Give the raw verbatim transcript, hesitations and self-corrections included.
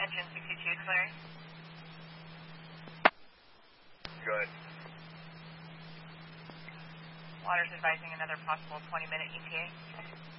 engine sixty-two clearing. Good. Water's advising another possible twenty minute E T A.